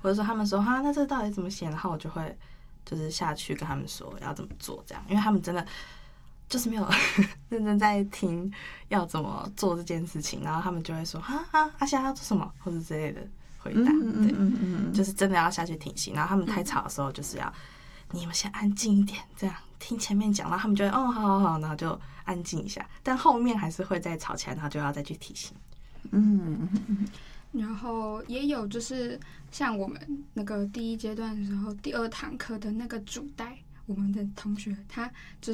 或者说他们说哈，那这到底怎么写？然后我就会就是下去跟他们说要怎么做这样，因为他们真的就是没有认真在听要怎么做这件事情，然后他们就会说哈阿夏要做什么或者之类的回答，对，就是真的要下去听戏，然后他们太吵的时候就是要你们先安静一点，这样听前面讲，然后他们就会哦好，然后就安静一下，但后面还是会再吵起来，然后就要再去提醒。 然后也有就是像我们那个第一阶段的时候，第2堂课的那个主带我们的同学，他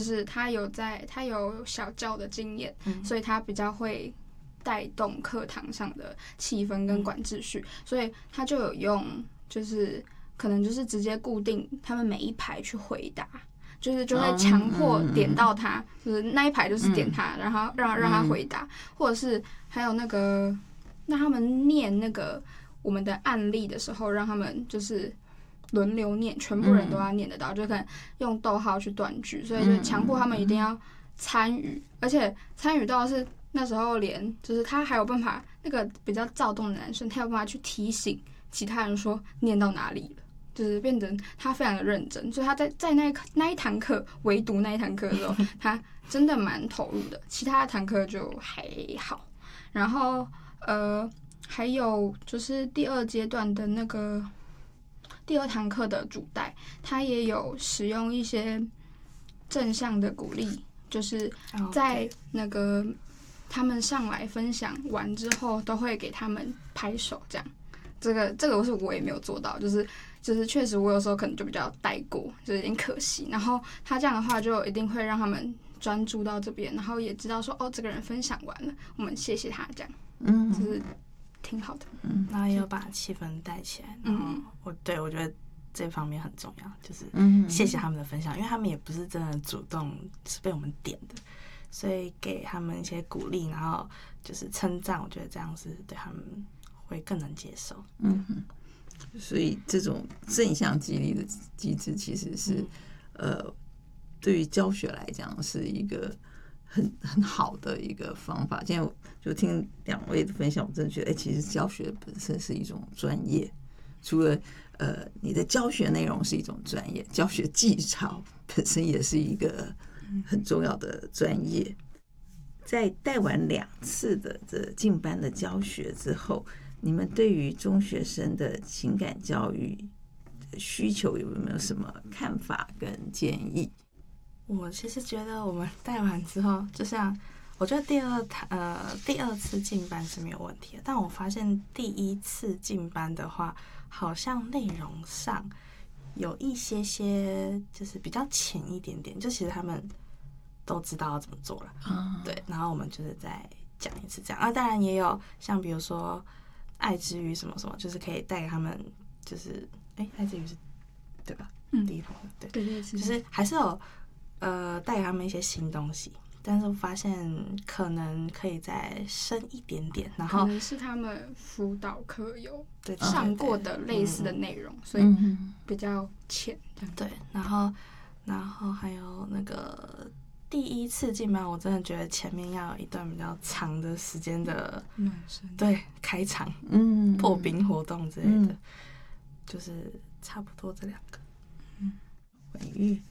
有小教的经验，所以他比较会带动课堂上的气氛跟管秩序，所以他就有用就是可能就是直接固定他们每一排去回答，就会强迫点到他，就是那一排就是点他，然后让他回答，或者是还有那个让他们念那个我们的案例的时候，让他们就是轮流念，全部人都要念得到，就可能用逗号去断句，所以就强迫他们一定要参与，而且参与到是那时候连就是他还有办法，那个比较躁动的男生，他有办法去提醒其他人说念到哪里了。就是变成他非常的认真，所以他在那一堂课，唯独那一堂课的时候，他真的蛮投入的，其他堂课就还好。然后还有就是第2阶段的那个第2堂课的主带，他也有使用一些正向的鼓励，就是在那个他们上来分享完之后，都会给他们拍手这样。这个我也没有做到，就是确实我有时候可能就比较带过，就有点可惜。然后他这样的话就一定会让他们专注到这边，然后也知道说哦，这个人分享完了，我们谢谢他这样，就是挺好的。 然后也有把气氛带起来。然后我觉得这方面很重要，就是谢谢他们的分享，因为他们也不是真的主动，是被我们点的，所以给他们一些鼓励，然后就是称赞，我觉得这样是对他们会更能接受。 所以这种正向激励的机制其实是对于教学来讲是一个很好的一个方法。今天我就听2位的分享，我真的觉得其实教学本身是一种专业，除了你的教学内容是一种专业，教学技巧本身也是一个很重要的专业。在带完2次的这进班的教学之后，你们对于中学生的情感教育需求有没有什么看法跟建议？ 我其实觉得我们带完之后，就像我觉得第二次进班是没有问题的，但我发现第1次进班的话，好像内容上有一些就是比较浅一点点，就其实他们都知道要怎么做了，对，然后我们就是再讲一次这样。当然也有像比如说爱之语什么什么，就是可以带给他们，就是爱之语是对吧？第一部分对，就是还是有带给他们一些新东西，但是我发现可能可以再深一点点，然后可能是他们辅导课有上过的类似的内容，所以比较浅。 对，然后还有那个第1次进班，我真的觉得前面要有一段比较长的时间的暖身， 对，开场，破冰活动之类的，就是差不多这2个。 婉玉，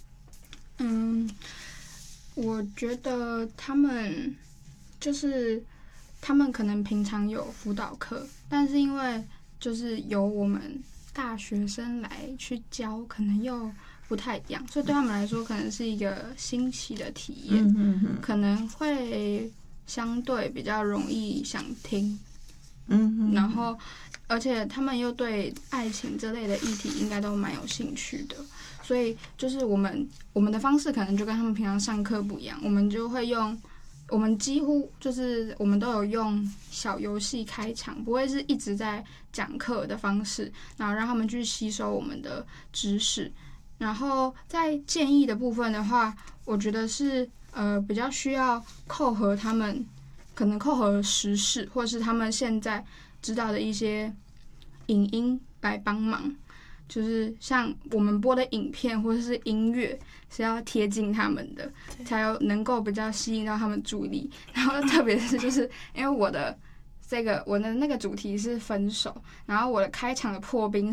我觉得他们可能平常有辅导课，但是因为就是由我们大学生来去教，可能又不太一样，所以对他们来说可能是一个新奇的体验，可能会相对比较容易想听，然后而且他们又对爱情这类的议题应该都蛮有兴趣的，所以就是我们的方式可能就跟他们平常上课不一样，我们就会我们几乎就是我们都有用小游戏开场，不会是一直在讲课的方式，然后让他们去吸收我们的知识。然后在建议的部分的话，我觉得是比较需要扣合他们，可能扣合时事，或是他们现在知道的一些影音来帮忙。就是像我们播的影片或者是音乐是要贴近他们的，才有能够比较吸引到他们注意力。然后特别是就是因为我的那个主题是分手，然后我的开场的破冰